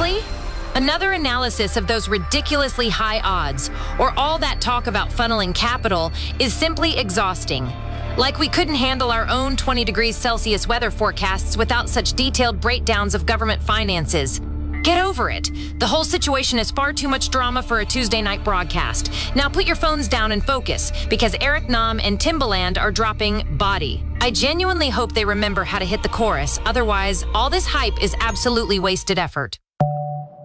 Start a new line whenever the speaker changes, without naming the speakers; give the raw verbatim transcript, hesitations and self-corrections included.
Honestly, another analysis of those ridiculously high odds, or all that talk about funneling capital, is simply exhausting. Like we couldn't handle our own twenty degrees Celsius weather forecasts without such detailed breakdowns of government finances. Get over it. The whole situation is far too much drama for a Tuesday night broadcast. Now put your phones down and focus, because Eric Nam and Timbaland are dropping Body. I genuinely hope they remember how to hit the chorus, otherwise all this hype is absolutely wasted effort.